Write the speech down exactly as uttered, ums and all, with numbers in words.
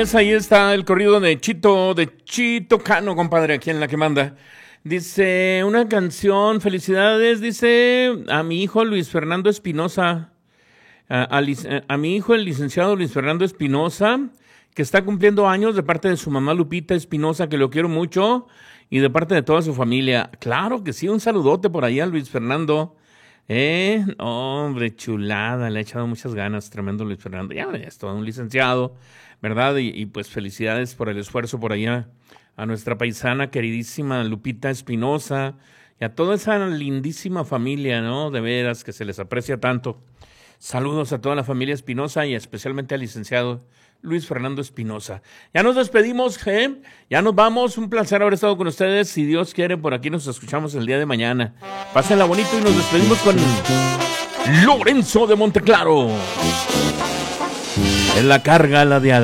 Ahí está el corrido de Chito, de Chito Cano, compadre, aquí en La que manda. Dice, una canción, felicidades, dice, a mi hijo Luis Fernando Espinosa, a, a, a mi hijo el licenciado Luis Fernando Espinosa, que está cumpliendo años de parte de su mamá Lupita Espinosa, que lo quiero mucho, y de parte de toda su familia. Claro que sí, un saludote por ahí a Luis Fernando. Eh, hombre, chulada, le ha echado muchas ganas, tremendo Luis Fernando. Ya, ya es todo un licenciado, ¿verdad? Y, y pues felicidades por el esfuerzo por allá a nuestra paisana queridísima Lupita Espinosa y a toda esa lindísima familia, ¿no? De veras que se les aprecia tanto. Saludos a toda la familia Espinosa y especialmente al licenciado Luis Fernando Espinosa. Ya nos despedimos, ¿eh? Ya nos vamos. Un placer haber estado con ustedes. Si Dios quiere, por aquí nos escuchamos el día de mañana. Pásenla bonito y nos despedimos con Lorenzo de Monteclaro. En la carga ladeada.